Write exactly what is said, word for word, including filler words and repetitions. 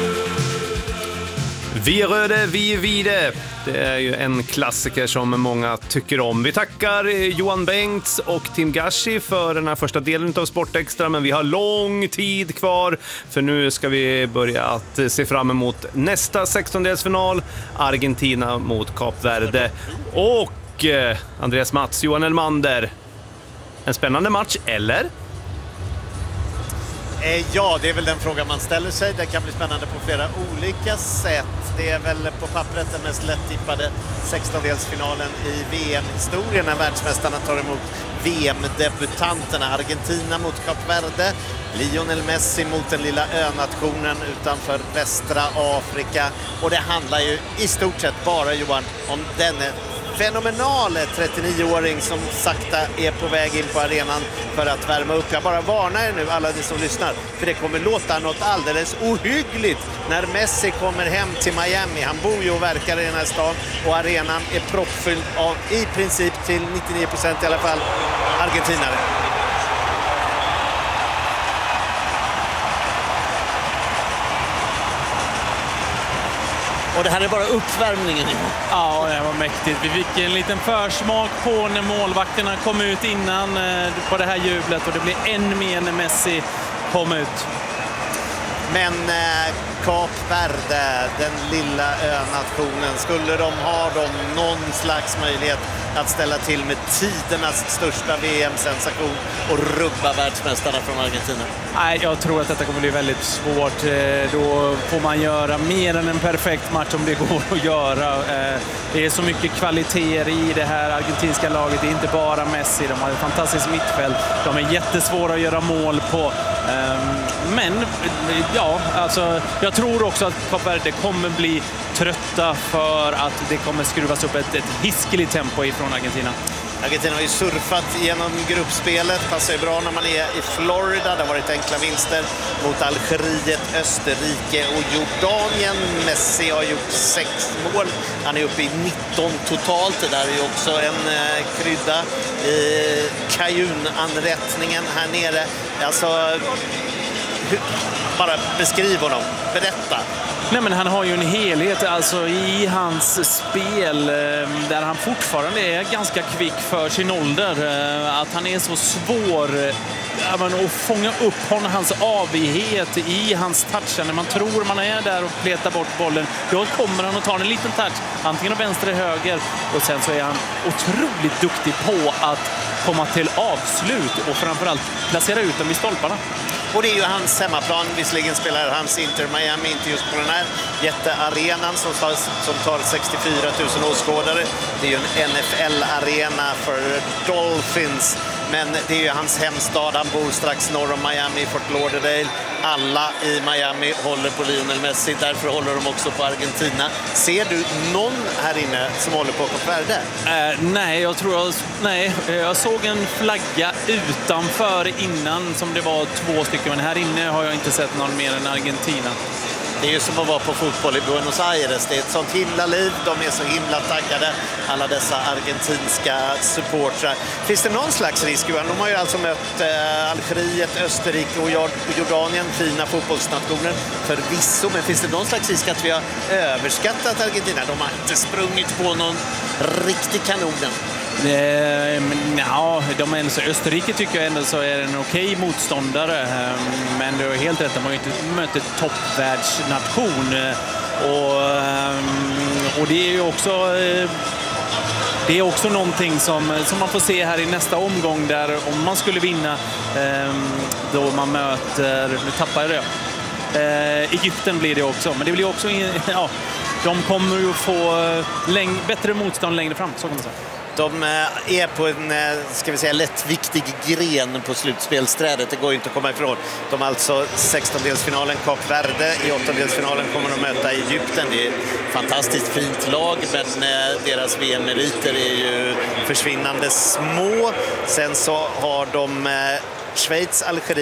Vi röde, vi vide. Det är ju en klassiker som många tycker om. Vi tackar Johan Bengts och Tim Gashi för den här första delen av Sportextra, men vi har lång tid kvar, för nu ska vi börja att se fram emot nästa sextondelsfinal, Argentina mot Kap Verde. Och eh, Andreas Mats, Johan Elmander, en spännande match, eller? Ja, det är väl den frågan man ställer sig. Det kan bli spännande på flera olika sätt. Det är väl på pappret den mest lättippade sextondelsfinalen i V M-historien när världsmästarna tar emot V M-debutanterna. Argentina mot Kap Verde, Lionel Messi mot den lilla önationen utanför västra Afrika. Och det handlar ju i stort sett bara, Johan, om denne fenomenal trettionio-åring som sakta är på väg in på arenan för att värma upp. Jag bara varnar er nu, alla ni som lyssnar, för det kommer låta något alldeles ohyggligt när Messi kommer hem till Miami. Han bor ju och verkar i den här stan och arenan är proppfylld av i princip till nittionio procent i alla fall argentinare. Och det här är bara uppvärmningen. Ja, det var mäktigt. Vi fick en liten försmak på när målvakterna kom ut innan på det här jublet. Och det blir än mer när Messi kom ut. Men eh, Kap Verde, den lilla önationen, skulle de ha de någon slags möjlighet att ställa till med tidernas största V M-sensation och rubba världsmästarna från Argentina? Nej, jag tror att detta kommer bli väldigt svårt. Då får man göra mer än en perfekt match om det går att göra. Det är så mycket kvaliteter i det här argentinska laget. Det är inte bara Messi. De har ett fantastiskt mittfält. De är jättesvåra att göra mål på. Men ja, alltså, jag tror också att Kap Verde kommer bli trötta för att det kommer skruvas upp ett, ett hiskeligt tempo ifrån Argentina. Argentina har ju surfat genom gruppspelet, passar ju bra när man är i Florida. Det har varit enkla vinster mot Algeriet, Österrike och Jordanien. Messi har gjort sex mål. Han är uppe i nitton totalt. Det där är ju också en eh, krydda i kajunanrättningen här nere. Alltså, hur, bara beskriv honom, berätta. Nej, men han har ju en helhet alltså i hans spel där han fortfarande är ganska kvick för sin ålder. Att han är så svår att fånga upp honom, hans avighet i hans touch. När man tror man är där och pletar bort bollen, då kommer han och tar en liten touch, antingen vänster eller höger. Och sen så är han otroligt duktig på att komma till avslut och framförallt placera ut dem i stolparna. Och det är ju hans hemmaplan. Visserligen spelar hans Inter Miami inte just på den här jättearenan som tar, som tar sextiofyra tusen åskådare. Det är ju en N F L-arena för Dolphins. Men det är ju hans hemstad. Han bor strax norr om Miami, Fort Lauderdale. Alla i Miami håller på Lionel Messi. Därför håller de också på Argentina. Ser du någon här inne som håller på Kap Verde? Uh, nej, jag tror jag, nej, jag såg en flagga utanför innan som det var två stycken. Men här inne har jag inte sett någon mer än Argentina. Det är ju som att vara på fotboll i Buenos Aires. Det är ett sånt himla liv. De är så himla taggade, alla dessa argentinska supportrar. Finns det någon slags risk? De har ju alltså mött eh, Algeriet, Österrike och Jordanien, fina fotbollsnationer förvisso. Men finns det någon slags risk att vi har överskattat Argentina? De har inte sprungit på någon riktig kanonen. Eh, ja, de är, så Österrike tycker jag ändå så är en okej motståndare, eh, men det är helt rätt, de har ju inte mött ett toppvärldsnation eh, och, eh, och det är ju också eh, det är också någonting som, som man får se här i nästa omgång, där om man skulle vinna eh, då man möter, nu tappar jag det eh, Egypten blir det också, men det blir också ja, de kommer ju få läng- bättre motstånd längre fram, så kan man säga. De är på en, ska vi säga, lättviktig gren på slutspelsträdet. Det går ju inte att komma ifrån. De har alltså sextondelsfinalen Kap Verde. I åttondelsfinalen kommer de möta Egypten. Det är ett fantastiskt fint lag, men deras V M-meriter är ju försvinnande små. Sen så har de Schweiz, Algeriet